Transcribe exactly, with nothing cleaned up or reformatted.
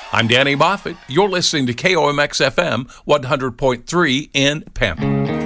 I'm Danny Moffett. You're listening to K O M X F M one hundred point three in Pampa.